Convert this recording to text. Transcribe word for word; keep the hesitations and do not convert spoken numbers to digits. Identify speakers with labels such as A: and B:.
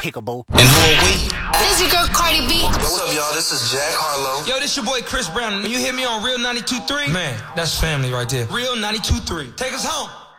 A: pickable.
B: And who are we?
C: This your girl Cardi B.
D: Yo, what's up, y'all? This is Jack Harlow.
E: Yo, this your boy Chris Brown. When you hear me on Real ninety-two point three, man, that's family right there. Real ninety-two point three. Take us home.